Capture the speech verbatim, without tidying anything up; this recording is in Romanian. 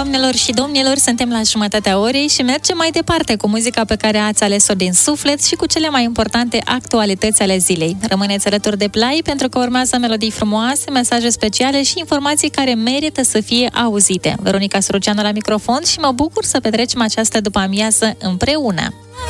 doamnelor și domnilor, suntem la jumătatea orei și mergem mai departe cu muzica pe care ați ales-o din suflet și cu cele mai importante actualități ale zilei. Rămâneți alături de Play pentru că urmează melodii frumoase, mesaje speciale și informații care merită să fie auzite. Veronica Suruceanu la microfon și mă bucur să petrecem această după-amiază împreună.